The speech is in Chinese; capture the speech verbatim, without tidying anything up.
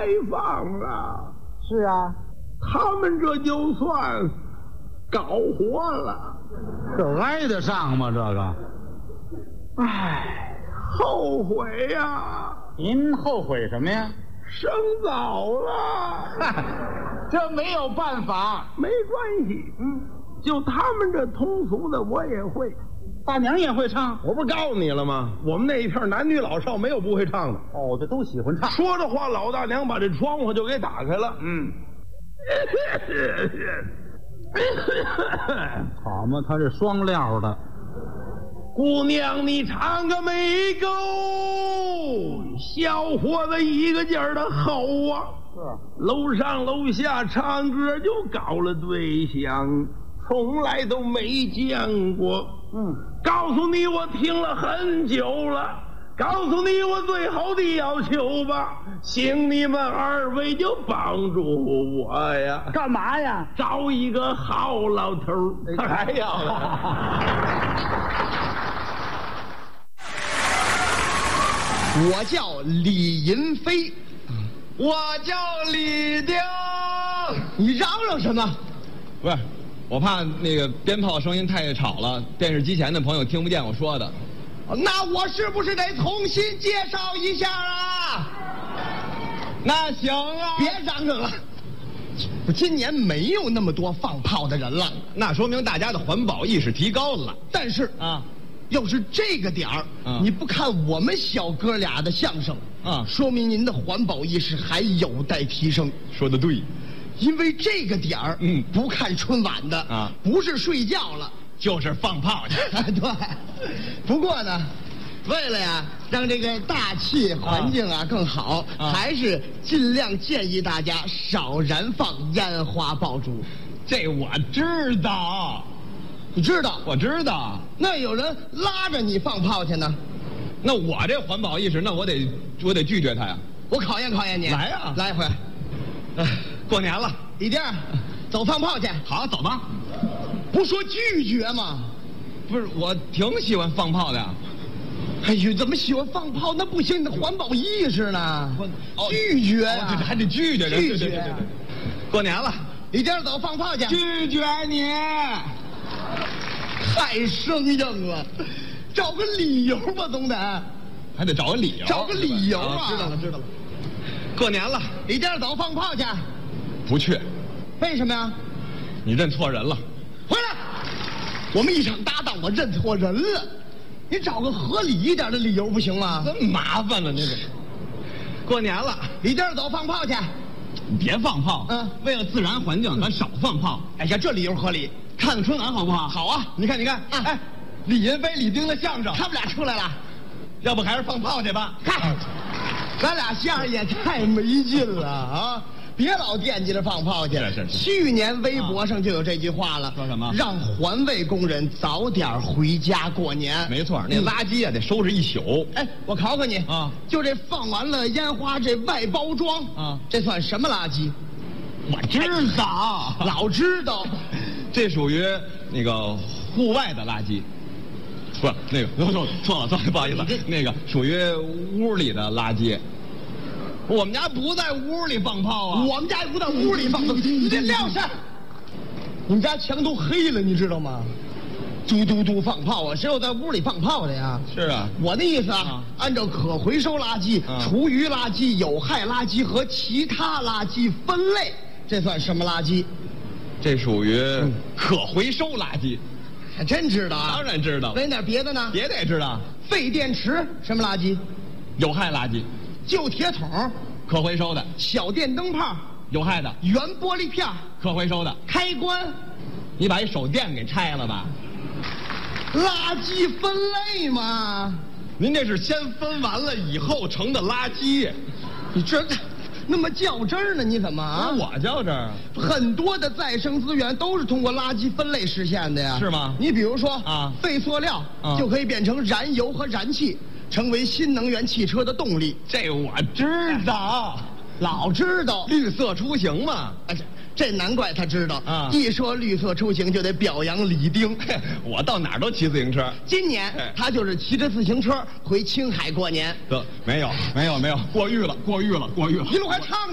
开放了。 是啊， 他们这就算搞活了。 这挨得上吗？这个， 唉，后悔呀、啊！ 您后悔什么呀？ 生早了。 这没有办法， 没关系，嗯，就他们这通俗的我也会。 大娘也会唱， 我不是告诉你了吗？我们那一片男女老少没有不会唱的。 哦，这都喜欢唱。 说着话，老大娘把这窗户就给打开了。 嗯，好嘛，他是双料的。 姑娘，你唱个没够，小伙子一个劲儿的吼啊！ 是， 楼上楼下唱歌就搞了对象，从来都没见过。 嗯， 告诉你，我听了很久了。告诉你，我最后的要求吧，请你们二位就帮助我呀！ 干嘛呀？ 找一个好老头儿。他还要了。 我叫李银飞， 我叫李丁。 你嚷嚷什么？ 不是，我怕那个鞭炮声音太吵了，电视机前的朋友听不见我说的。 那我是不是得重新介绍一下啊？ 那行啊， 别嚷嚷了。今年没有那么多放炮的人了， 那说明大家的环保意识提高了。 但是啊， 要是这个点儿， 啊、 你不看我们小哥俩的相声啊， 说明您的环保意识还有待提升。 说得对， 因为这个点儿， 嗯， 不看春晚的啊， 不是睡觉了， 就是放炮去。 对，不过呢，为了呀让这个大气环境啊更好， 啊、 还是尽量建议大家少燃放烟花爆竹。 这我知道。 你知道？ 我知道。 那有人拉着你放炮去呢， 那我这环保意识，那我得我得拒绝他呀。 我考验考验你。 来呀， 来一回。 哎，过年了， 李丁，走放炮去。 好，走吧。 不说拒绝吗？ 不是，我挺喜欢放炮的呀。 哎呦，怎么喜欢放炮？那不行，你的环保意识呢？ 哦、 拒绝呀、 啊，这还得拒绝， 拒绝、啊。 过年了， 李丁，走放炮去。 拒绝你。 太生硬了，找个理由吧，总得。 还得找个理由。 找个理由啊！ 啊知道了，知道了。过年了， 李丁，走放炮去。 不去。 为什么呀？ 你认错人了。 回来，我们一场搭档，我认错人了。你找个合理一点的理由不行吗？ 这么麻烦了，那个。过年了， 李丁，走放炮去。 你别放炮。 嗯， 为了自然环境，咱少放炮。 哎呀，这理由合理。 看看春晚好不好？ 好啊！ 你看，你看，啊、哎，李银飞、李丁的相声， 他们俩出来了， 要不还是放炮去吧？ 嗨，咱俩相声也太没劲了啊！别老惦记着放炮去。 是是是。 去年微博上就有这句话了， 说什么？ 让环卫工人早点回家过年。 没错，那垃圾啊得收拾一宿。 哎，我考考你啊， 就这放完了烟花这外包装啊， 这算什么垃圾？ 我知道， 老知道。 这属于那个户外的垃圾，不是那个错了错了错了，不好意思，那个属于屋里的垃圾。我们家不在屋里放炮啊， 我们家也不在屋里放炮。你这撂下！你们家墙都黑了，你知道吗？嘟嘟嘟放炮啊！谁有在屋里放炮的呀？ 是啊， 我的意思啊， 啊按照可回收垃圾、 啊、 厨余垃圾、有害垃圾和其他垃圾分类，这算什么垃圾？ 这属于可回收垃圾。 还真知道啊？ 当然知道。 问点别的呢？ 别的也知道。 废电池什么垃圾？ 有害垃圾。 旧铁桶可回收的。 小电灯泡有害的。 圆玻璃片可回收的。 开关， 你把一手电给拆了吧？ 垃圾分类吗？ 您这是先分完了以后成的垃圾。 你这那么较真儿呢？你怎么啊？ 我较真儿。 很多的再生资源都是通过垃圾分类实现的呀。 是吗？ 你比如说啊， 废塑料、 啊、 就可以变成燃油和燃气，成为新能源汽车的动力。 这我知道， 老知道。 绿色出行嘛。 哎，这难怪他知道啊！ 一说绿色出行就得表扬李丁。 我到哪儿都骑自行车。 今年他就是骑着自行车回青海过年。 得没有没有没有过誉了过誉了过誉了。 一路还唱。